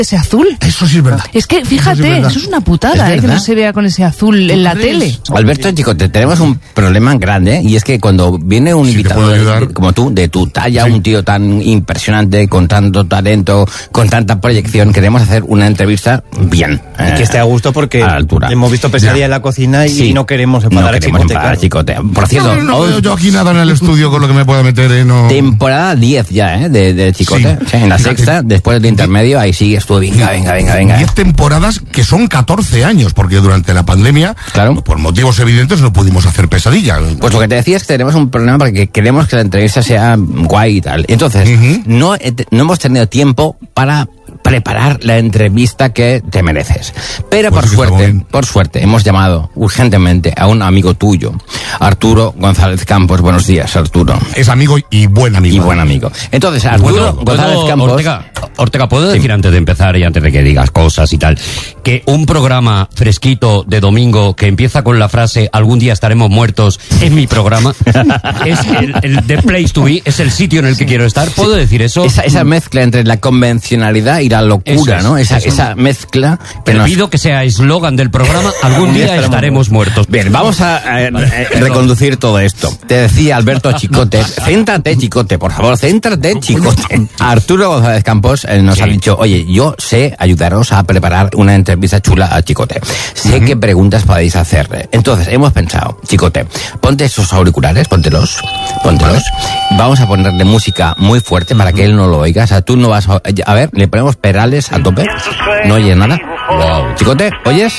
ese azul. Eso sí es verdad. Es que, fíjate, eso es una putada, que no se vea con ese azul en la tele. Alberto Chicote, tenemos un problema grande, y es que cuando viene un invitado como tú, de tu talla, un tío tan impresionante, con tanto talento, con tanta proyección, queremos hacer una entrevista bien. Y que esté a gusto, porque a altura. Hemos visto Pesadilla en la cocina y no queremos enfadar a Chicote. Por cierto, no veo yo aquí nada en el estudio con lo que me pueda meter, no. Temporada 10 ya, de Chicote. Sí, en la sexta, después del intermedio, ahí sigues tú, venga. 10 temporadas que son 14 años, porque durante la pandemia, por motivos evidentes, no pudimos hacer Pesadilla. Pues lo que te decía es que tenemos un problema porque queremos que la entrevista sea guay y tal. Entonces, no hemos tenido tiempo para preparar la entrevista que te mereces. Pero pues por suerte, hemos llamado urgentemente a un amigo tuyo, Arturo González Campos. Buenos días, Arturo. Es amigo y buen amigo. Entonces, Arturo González Campos... Ortega, ¿puedo decir antes de empezar y antes de que digas cosas y tal, que un programa fresquito de domingo que empieza con la frase "algún día estaremos muertos" es mi programa? Es el The Place to Be, es el sitio en el que quiero estar. ¿Puedo decir eso? Esa mezcla entre la convencionalidad y la locura, ¿no? Esa mezcla... Te pido que sea eslogan del programa "algún día estaremos muertos". Bien, vamos a reconducir todo esto. Te decía Alberto Chicote, céntrate, Chicote, por favor, céntrate, Chicote. Arturo González Campos nos ha dicho, oye, yo sé ayudaros a preparar una entrevista chula a Chicote. Sé qué preguntas podéis hacerle. Entonces, hemos pensado, Chicote, ponte esos auriculares, póntelos. Vamos a ponerle música muy fuerte para que él no lo oiga. O sea, tú no vas a ver, le ponemos Perales a tope. No oye nada. Wow. Chicote, ¿oyes?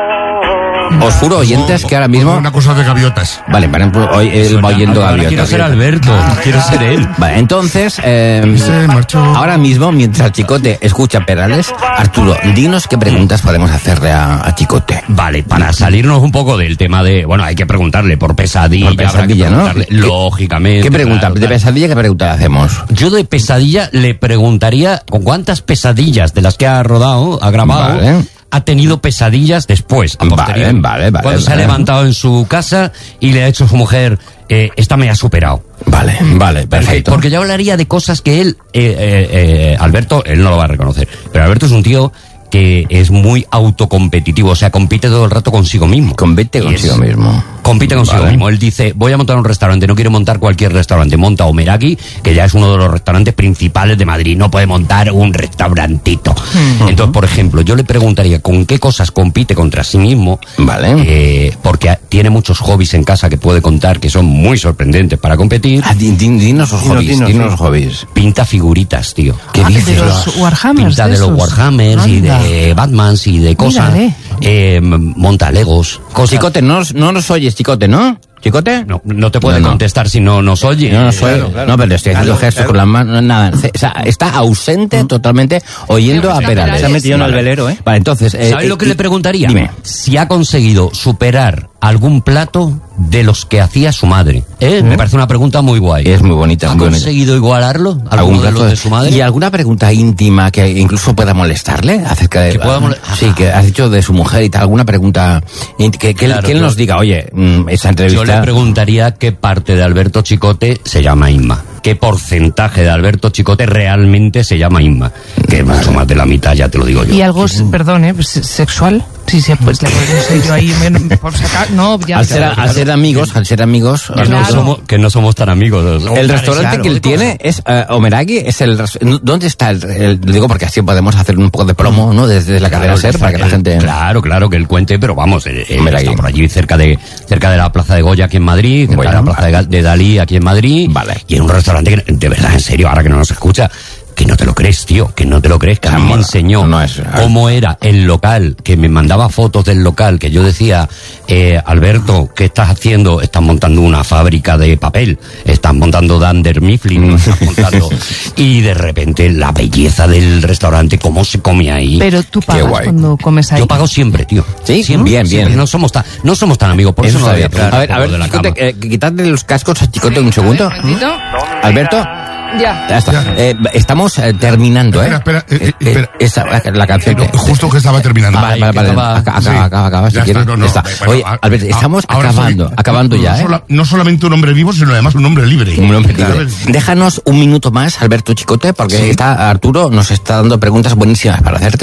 Os juro, oyentes, que ahora mismo... Una cosa de gaviotas. Vale, hoy él va oyendo gaviotas. Quiero ser Alberto, quiero ser él. Vale, entonces, ahora mismo, mientras Chicote escucha Perales, Arturo, dinos qué preguntas podemos hacerle a Chicote. Vale, para salirnos un poco del tema de... Bueno, hay que preguntarle por Pesadilla. Por Pesadilla, ¿no? Lógicamente. ¿Qué pregunta? Claro, ¿de Pesadilla qué pregunta le hacemos? Yo de Pesadilla le preguntaría con cuántas pesadillas de las que ha rodado, ha grabado... Vale. Ha tenido pesadillas después, a posteriori. Vale. Cuando se ha levantado en su casa y le ha hecho a su mujer, esta me ha superado. Vale, perfecto. Porque yo hablaría de cosas que él, Alberto, él no lo va a reconocer, pero Alberto es un tío que es muy autocompetitivo, o sea, compite todo el rato consigo mismo. Compite consigo mismo. Él dice, voy a montar un restaurante, no quiero montar cualquier restaurante, monta Omeraki, que ya es uno de los restaurantes principales de Madrid, no puede montar un restaurantito. Entonces, por ejemplo, yo le preguntaría con qué cosas compite contra sí mismo, porque tiene muchos hobbies en casa que puede contar que son muy sorprendentes para competir. Dinos los hobbies. Pinta figuritas, tío. ¿Qué dices? De los Warhammers. Pinta de los Warhammers y de Batmans y de cosas. Monta Legos. Chicote, no nos oyes, Chicote, ¿no? ¿Chicote? No te puede contestar si no nos oye. No nos oye. Claro. No, pero estoy haciendo gestos con las manos, nada. O sea, está ausente totalmente, oyendo a Perales. Se ha metido en el velero, ¿eh? Vale, entonces... ¿Sabes lo que le preguntaría? Dime. Si ha conseguido superar algún plato de los que hacía su madre. Me parece una pregunta muy guay. Es muy bonita. ¿Ha conseguido igualarlo? ¿Algún plato de su madre? ¿Y alguna pregunta íntima que incluso pueda molestarle? Acerca de... Sí, que has dicho de su mujer y tal. ¿Alguna pregunta que él nos diga, oye, esa entrevista... Yo le preguntaría qué parte de Alberto Chicote se llama Inma. ¿Qué porcentaje de Alberto Chicote realmente se llama Inma? Que mucho más de la mitad, ya te lo digo yo. ¿Y algo, sexual? Sí, pues le podría yo ahí por sacar... No, ya... Al ser amigos... Que no somos tan amigos. El restaurante que él tiene es Omeraki, es ¿dónde está el digo porque así podemos hacer un poco de promo, ¿no? Desde la cadena SER para que la gente... Claro, que él cuente, pero vamos, está por allí cerca de la Plaza de Goya aquí en Madrid, cerca de la Plaza de Dalí aquí en Madrid. Vale. Y en un restaurante que, de verdad, en serio, ahora que no nos escucha, que no te lo crees, tío, que no te lo crees, que a mí me enseñó cómo era el local, que me mandaba fotos del local, que yo decía, Alberto, ¿qué estás haciendo? Estás montando una fábrica de papel, estás montando Dunder Mifflin, ¿no? Estás montando... Y de repente la belleza del restaurante, cómo se come ahí. Pero tú pagas cuando comes ahí. Yo pago siempre, tío. ¿Sí? Siempre, Bien. No somos tan amigos, por eso no lo había A ver, Chicote, quitadle los cascos a Chicote un segundo. ¿Alberto? Ya. Ya está. Estamos terminando, Espera. La canción. Justo que estaba terminando. Vale. Acaba, si quieres. Oye, Albert, estamos acabando ya, No solamente un hombre vivo, sino además un hombre libre. Un hombre libre. Déjanos un minuto más, Alberto Chicote, porque Arturo nos está dando preguntas buenísimas para hacerte.